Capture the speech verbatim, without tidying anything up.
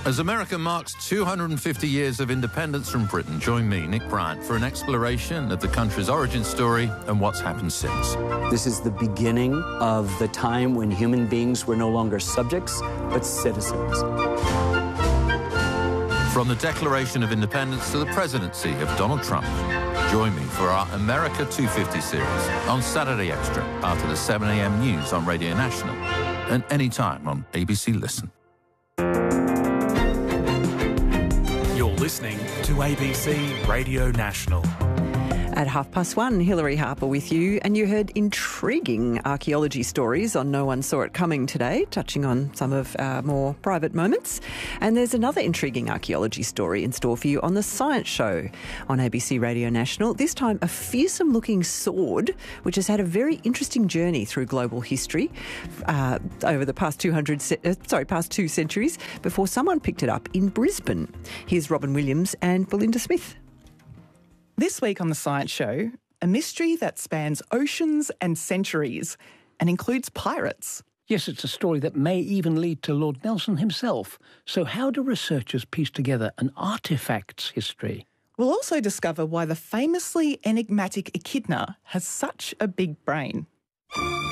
As America marks two hundred fifty years of independence from Britain, join me, Nick Bryant, for an exploration of the country's origin story and what's happened since. This is the beginning of the time when human beings were no longer subjects, but citizens. From the Declaration of Independence to the presidency of Donald Trump, join me for our America two fifty series on Saturday Extra after the seven a m news on Radio National and anytime on A B C Listen. You're listening to A B C Radio National. At half past one, Hilary Harper with you, and you heard intriguing archaeology stories on No One Saw It Coming today, touching on some of our more private moments. And there's another intriguing archaeology story in store for you on The Science Show on A B C Radio National. This time, a fearsome-looking sword, which has had a very interesting journey through global history uh, over the past two hundred, uh, sorry, past two centuries, before someone picked it up in Brisbane. Here's Robin Williams and Belinda Smith. This week on The Science Show, a mystery that spans oceans and centuries and includes pirates. Yes, it's a story that may even lead to Lord Nelson himself. So how do researchers piece together an artefact's history? We'll also discover why the famously enigmatic echidna has such a big brain.